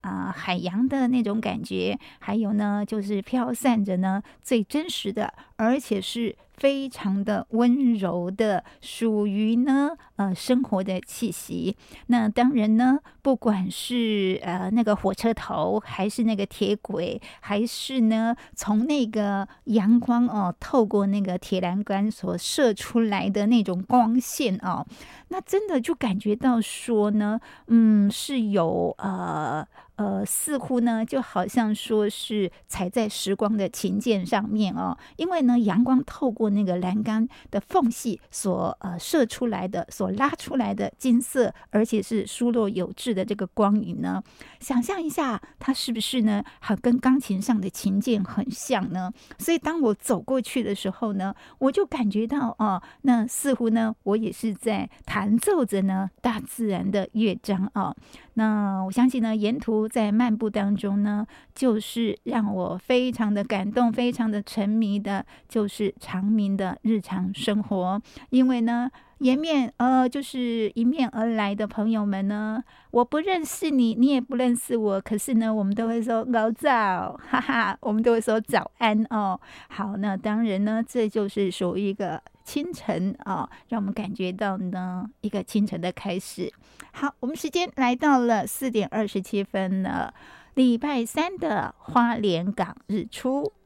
海洋的那种感觉，还有呢就是飘散着呢最真实的，而且是非常的温柔的，属于呢生活的气息。那当然呢，不管是那个火车头，还是那个铁轨，还是呢从那个阳光透过那个铁栏杆所射出来的那种光线那真的就感觉到说呢，是有似乎呢，就好像说是踩在时光的琴键上面因为呢，阳光透过那个栏杆的缝隙所射出来的、所拉出来的金色，而且是疏落有致的这个光影呢，想象一下，它是不是呢，好跟钢琴上的琴键很像呢？所以当我走过去的时候呢，我就感觉到那似乎呢，我也是在弹奏着呢大自然的乐章那我相信呢，沿途在漫步当中呢，就是让我非常的感动、非常的沉迷的，就是长明的日常生活。因为呢，迎面就是迎面而来的朋友们呢，我不认识你，你也不认识我，可是呢，我们都会说早，哈哈，我们都会说早安好，那当然呢，这就是属于一个清晨让我们感觉到呢一个清晨的开始。好，我们时间来到了4:27了，礼拜三的花莲港日出。